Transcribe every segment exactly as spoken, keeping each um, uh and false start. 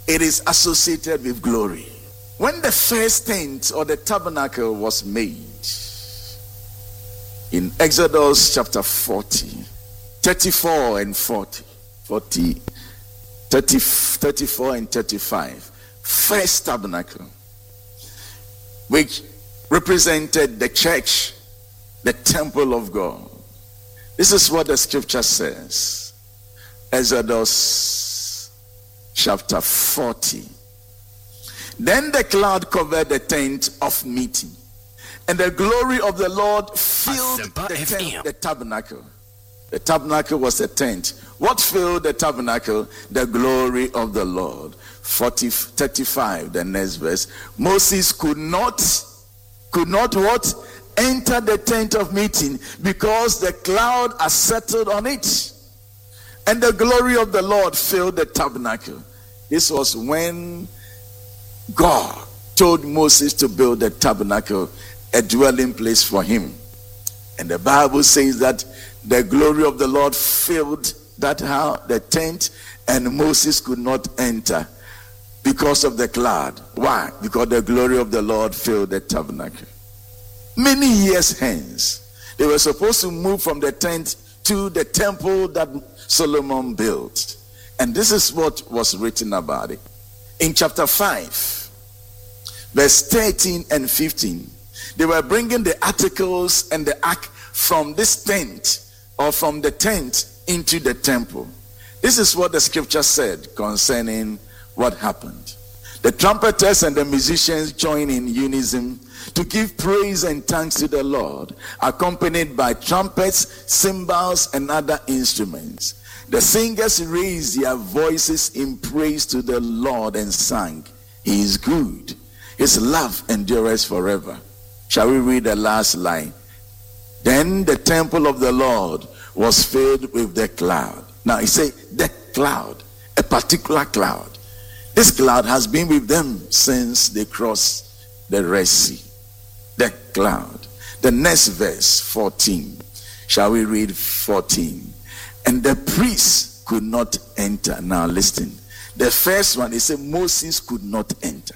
it is associated with glory. When the first tent or the tabernacle was made, in Exodus chapter forty, thirty-four and forty, forty, thirty, thirty-four and thirty-five, first tabernacle, which represented the church, the temple of God. This is what the scripture says. Exodus chapter forty. Then the cloud covered the tent of meeting, and the glory of the Lord filled the, tent, the tabernacle. The tabernacle was a tent. What filled the tabernacle? The glory of the Lord. forty, thirty-five, the next verse. Moses could not, could not what? Enter the tent of meeting, because the cloud had settled on it. And the glory of the Lord filled the tabernacle. This was when God told Moses to build the tabernacle, a dwelling place for him. And the Bible says that the glory of the Lord filled that house, the tent, and Moses could not enter because of the cloud. Why? Because the glory of the Lord filled the tabernacle. Many years hence, they were supposed to move from the tent to the temple that Solomon built. And this is what was written about it. In chapter five, verse thirteen and fifteen, they were bringing the articles and the ark from this tent, or from the tent into the temple. This is what the scripture said concerning what happened. The trumpeters and the musicians joined in unison to give praise and thanks to the Lord, accompanied by trumpets, cymbals, and other instruments. The singers raised their voices in praise to the Lord and sang, "He is good. His love endures forever." Shall we read the last line? Then the temple of the Lord was filled with the cloud. Now he said the cloud, a particular cloud. This cloud has been with them since they crossed the Red Sea. The cloud. The next verse, fourteen. Shall we read fourteen? And the priests could not enter. Now listen. The first one, he said Moses could not enter.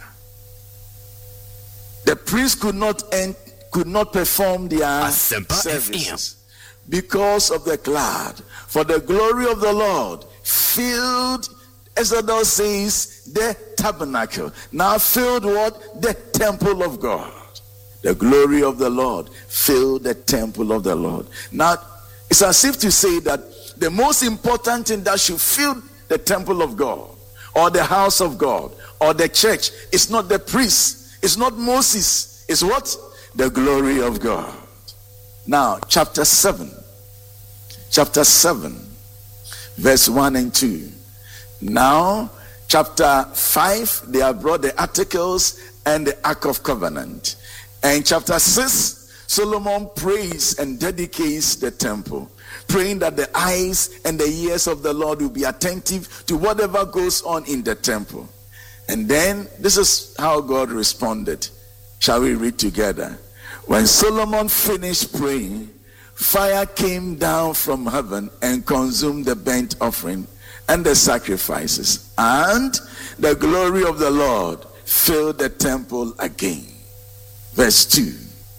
The priests could not enter, could not perform their services because of the cloud. For the glory of the Lord filled, Exodus says, the tabernacle. Now filled what? The temple of God. The glory of the Lord filled the temple of the Lord. Now, it's as if to say that the most important thing that should fill the temple of God, or the house of God, or the church, is not the priest, it's not Moses, it's what? The glory of God. Now, chapter seven. Chapter seven, verse one and two. Now, chapter five, they have brought the articles and the Ark of Covenant. And chapter six, Solomon prays and dedicates the temple, praying that the eyes and the ears of the Lord will be attentive to whatever goes on in the temple. And then, this is how God responded. Shall we read together? When Solomon finished praying, fire came down from heaven and consumed the burnt offering and the sacrifices, and the glory of the Lord filled the temple again. Verse two.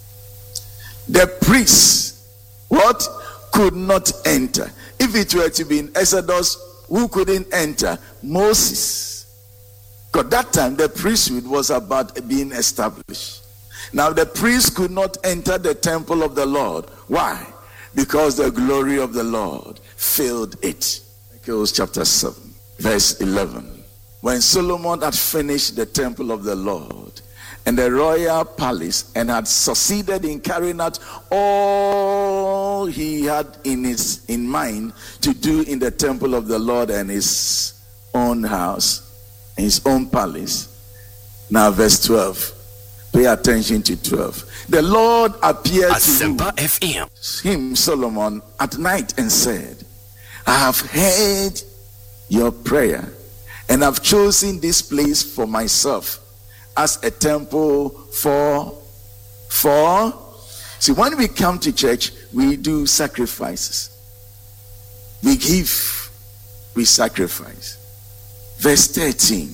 The priests, what? Could not enter. If it were to be in Exodus, who couldn't enter? Moses. Because that time the priesthood was about being established. Now the priests could not enter the temple of the Lord. Why? Because the glory of the Lord filled it. Chronicles chapter seven, verse eleven. When Solomon had finished the temple of the Lord and the royal palace, and had succeeded in carrying out all he had in his in mind to do in the temple of the Lord and his own house, his own palace. Now verse twelve. Pay attention to twelve. The Lord appeared to him, Solomon, at night and said, I have heard your prayer and have chosen this place for myself as a temple for, for, see, when we come to church, we do sacrifices. We give, we sacrifice. Verse thirteen.